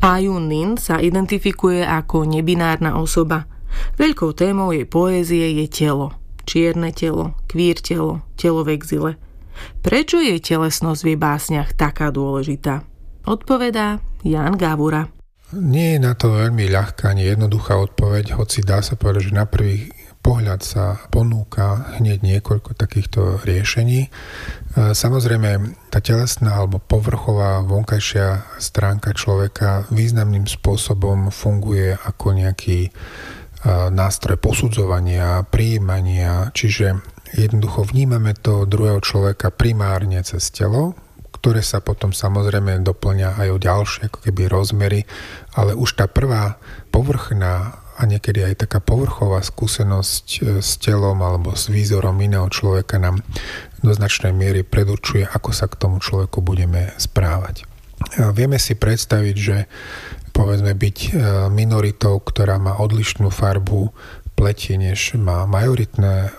Ayun Nin sa identifikuje ako nebinárna osoba. Veľkou témou jej poézie je telo. Čierne telo, queer telo, telo v exile. Prečo je telesnosť v jej básniach taká dôležitá? Odpovedá Ján Gavura. Nie je na to veľmi ľahká ani jednoduchá odpoveď, hoci dá sa povedať, že na prvý pohľad sa ponúka hneď niekoľko takýchto riešení. Samozrejme, tá telesná alebo povrchová vonkajšia stránka človeka významným spôsobom funguje ako nejaký nástroj posudzovania, prijímania, čiže jednoducho vnímame to druhého človeka primárne cez telo, ktoré sa potom samozrejme doplňa aj o ďalšie ako keby rozmery, ale už tá prvá povrchná a niekedy aj taká povrchová skúsenosť s telom alebo s výzorom iného človeka nám do značnej miery predurčuje, ako sa k tomu človeku budeme správať. Vieme si predstaviť, že povedzme byť minoritou, ktorá má odlišnú farbu pleti, než má majoritné